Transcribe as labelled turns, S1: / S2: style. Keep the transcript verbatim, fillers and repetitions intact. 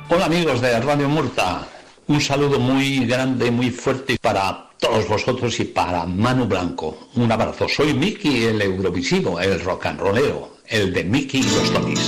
S1: Hola amigos de Radio Murta, un saludo muy grande, muy fuerte para todos vosotros y para Manu Blanco. Un abrazo, soy Miki el Eurovisivo, el rock and rollero, el de Miki y los Tonis.